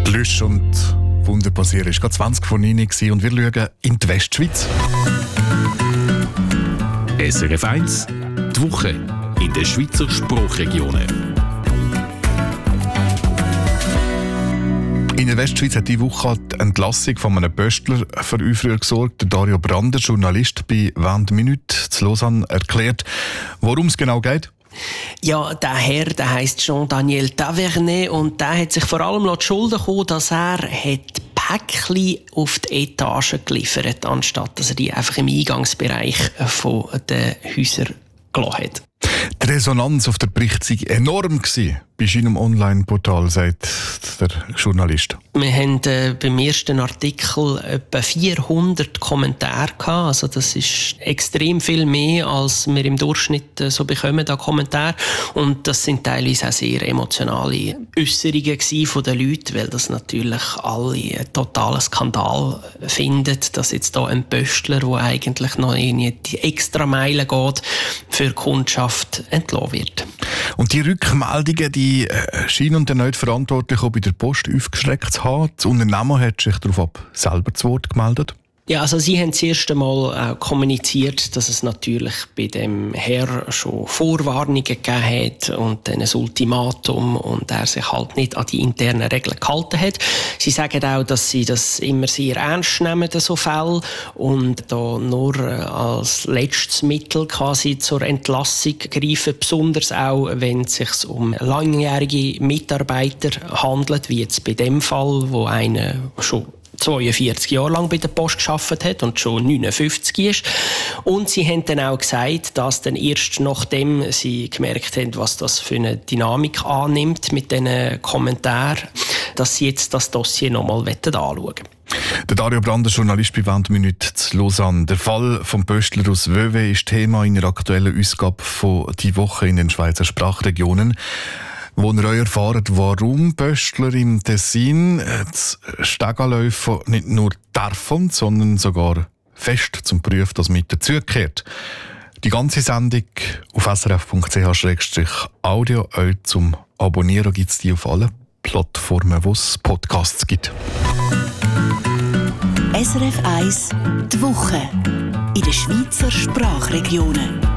Plüsch und Wunder passieren. Es war 20 vor 9 Uhr und wir schauen in die Westschweiz. SRF 1, die Woche in den Schweizer Sprachregionen. In der Westschweiz hat diese Woche die Entlassung von einem Pöstler für Aufruhr gesorgt. Dario Brander, Journalist bei «20 Minuten» zu Lausanne, erklärt, worum es genau geht. Ja, der Herr, der heisst Jean-Daniel Tavernet und der hat sich vor allem die Schulden gekommen, dass er Päckchen auf die Etage geliefert, anstatt dass er die einfach im Eingangsbereich von den Häusern gelassen hat. Die Resonanz auf der Bericht sei enorm gewesen bei seinem Online-Portal, sagt der Journalist. Wir haben beim ersten Artikel etwa 400 Kommentare gehabt. Also das ist extrem viel mehr, als wir im Durchschnitt so bekommen an Kommentaren. Und das sind teilweise auch sehr emotionale Äusserungen von den Leuten, weil das natürlich alle einen totalen Skandal finden, dass jetzt hier ein Pöstler, der eigentlich noch in die extra Meile geht, für die Kundschaft entlassen wird. Und die Rückmeldungen, die scheinen dann nicht verantwortlich auch bei der Post aufgeschreckt zu haben. Das Unternehmen hat sich darauf selber zu Wort gemeldet. Ja, also Sie haben das erste Mal kommuniziert, dass es natürlich bei dem Herr schon Vorwarnungen gegeben hat und dann ein Ultimatum und er sich halt nicht an die internen Regeln gehalten hat. Sie sagen auch, dass Sie das immer sehr ernst nehmen, so Fälle, und da nur als letztes Mittel quasi zur Entlassung greifen, besonders auch, wenn es sich um langjährige Mitarbeiter handelt, wie jetzt bei dem Fall, wo einer schon 42 Jahre lang bei der Post gearbeitet hat und schon 59 ist. Und sie haben dann auch gesagt, dass dann erst nachdem sie gemerkt haben, was das für eine Dynamik annimmt mit diesen Kommentaren, dass sie jetzt das Dossier nochmal anschauen wollen. Der Dario Brander, Journalist bei «20 Minuten» zu Lausanne. Der Fall vom Pöstler aus Vevey ist Thema in der aktuellen Ausgabe von «Die Woche» in den Schweizer Sprachregionen, wo ihr euch erfahrt, warum Pöstler im Tessin das Stegenläufen nicht nur dürfen, sondern sogar fest zum Prüfen, dass mit dazugehört. Die ganze Sendung auf srf.ch/audio. Auch zum Abonnieren gibt es die auf allen Plattformen, wo es Podcasts gibt. SRF 1, die Woche in den Schweizer Sprachregionen.